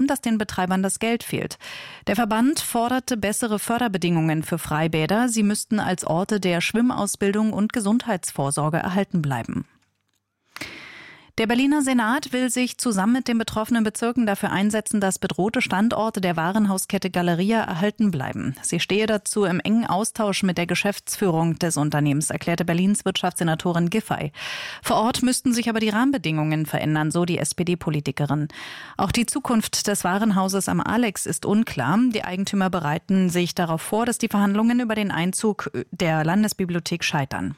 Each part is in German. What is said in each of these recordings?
dass den Betreibern das Geld fehlt. Der Verband forderte bessere Förderbedingungen für Freibäder. Sie müssten als Orte der Schwimmausbildung und Gesundheitsvorsorge erhalten bleiben. Der Berliner Senat will sich zusammen mit den betroffenen Bezirken dafür einsetzen, dass bedrohte Standorte der Warenhauskette Galeria erhalten bleiben. Sie stehe dazu im engen Austausch mit der Geschäftsführung des Unternehmens, erklärte Berlins Wirtschaftssenatorin Giffey. Vor Ort müssten sich aber die Rahmenbedingungen verändern, so die SPD-Politikerin. Auch die Zukunft des Warenhauses am Alex ist unklar. Die Eigentümer bereiten sich darauf vor, dass die Verhandlungen über den Einzug der Landesbibliothek scheitern.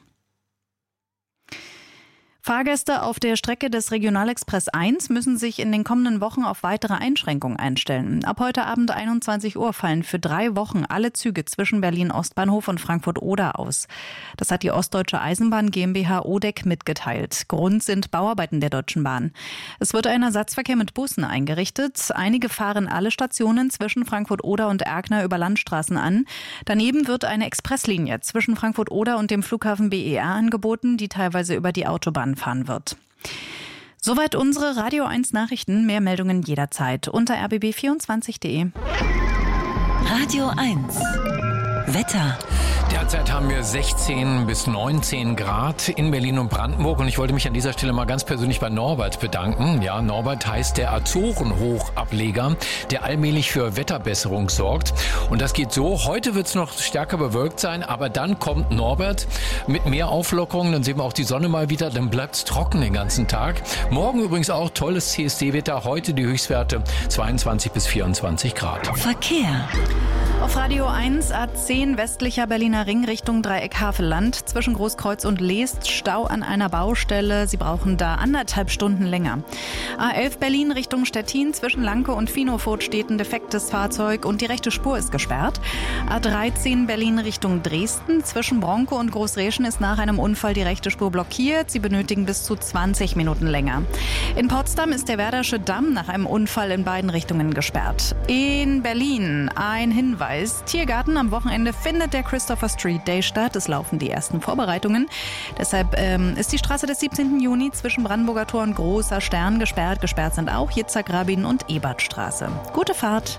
Fahrgäste auf der Strecke des Regionalexpress 1 müssen sich in den kommenden Wochen auf weitere Einschränkungen einstellen. Ab heute Abend 21 Uhr fallen für 3 Wochen alle Züge zwischen Berlin-Ostbahnhof und Frankfurt-Oder aus. Das hat die Ostdeutsche Eisenbahn GmbH ODEC mitgeteilt. Grund sind Bauarbeiten der Deutschen Bahn. Es wird ein Ersatzverkehr mit Bussen eingerichtet. Einige fahren alle Stationen zwischen Frankfurt-Oder und Erkner über Landstraßen an. Daneben wird eine Expresslinie zwischen Frankfurt-Oder und dem Flughafen BER angeboten, die teilweise über die Autobahn fahren wird. Soweit unsere Radio 1 Nachrichten. Mehr Meldungen jederzeit unter rbb24.de. Radio 1 Wetter. Derzeit haben wir 16 bis 19 Grad in Berlin und Brandenburg und ich wollte mich an dieser Stelle mal ganz persönlich bei Norbert bedanken. Ja, Norbert heißt der Azorenhochableger, der allmählich für Wetterbesserung sorgt. Und das geht so, heute wird es noch stärker bewölkt sein, aber dann kommt Norbert mit mehr Auflockerungen, dann sehen wir auch die Sonne mal wieder, dann bleibt es trocken den ganzen Tag. Morgen übrigens auch tolles CSD-Wetter, heute die Höchstwerte 22 bis 24 Grad. Verkehr. Auf Radio 1 A10 westlicher Berliner Ring Richtung Dreieck Havelland. Zwischen Großkreuz und Leest Stau an einer Baustelle. Sie brauchen da 1,5 Stunden länger. A11 Berlin Richtung Stettin. Zwischen Lanke und Finofurt steht ein defektes Fahrzeug und die rechte Spur ist gesperrt. A13 Berlin Richtung Dresden. Zwischen Bronco und Großreschen ist nach einem Unfall die rechte Spur blockiert. Sie benötigen bis zu 20 Minuten länger. In Potsdam ist der Werdersche Damm nach einem Unfall in beiden Richtungen gesperrt. In Berlin ein Hinweis. Tiergarten am Wochenende findet der Christopher Street Day statt. Es laufen die ersten Vorbereitungen. Deshalb ist die Straße des 17. Juni zwischen Brandenburger Tor und Großer Stern gesperrt. Gesperrt sind auch Yitzhak Rabin und Ebertstraße. Gute Fahrt.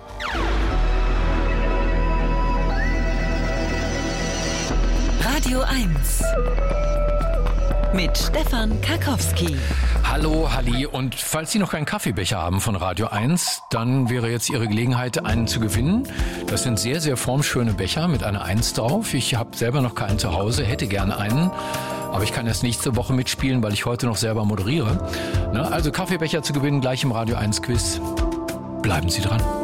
Radio 1 mit Stefan Karkowski. Hallo, Halli. Und falls Sie noch keinen Kaffeebecher haben von Radio 1, dann wäre jetzt Ihre Gelegenheit, einen zu gewinnen. Das sind sehr, sehr formschöne Becher mit einer 1 drauf. Ich habe selber noch keinen zu Hause, hätte gerne einen. Aber ich kann erst nächste Woche mitspielen, weil ich heute noch selber moderiere. Also Kaffeebecher zu gewinnen, gleich im Radio 1 Quiz. Bleiben Sie dran.